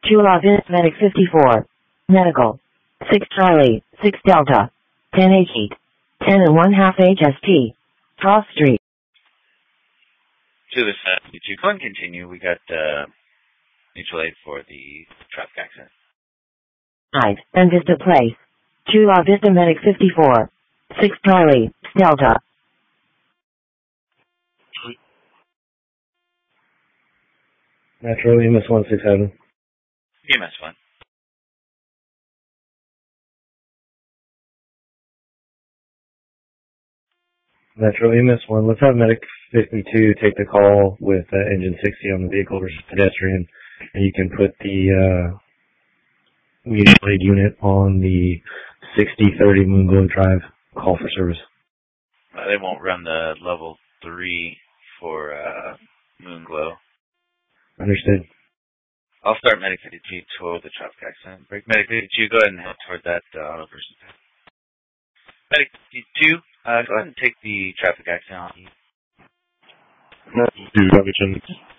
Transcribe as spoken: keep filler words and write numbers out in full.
two Login, Medic fifty-four. Medical. six Charlie, six Delta. ten H eight. ten and one half H S T. Cross Street. To the set, if you can continue, we got uh, mutual aid for the traffic accident. Right, and Vista Place. two La Vista Medic fifty-four. six Charlie, Delta. Metro E M S one six seven. E M S one. Metro E M S one, let's have Medic fifty-two take the call with uh, engine sixty on the vehicle versus pedestrian, and you can put the uh, mutual aid unit on the sixty thirty Moonglow Drive call for service. Uh, they won't run the level three for uh, Moonglow. Understood. I'll start Medic fifty-two toward the traffic accident. Break Medic fifty-two, go ahead and head toward that uh, auto person. Medic fifty-two, uh, go ahead and take the traffic accident on you. Medic fifty-two,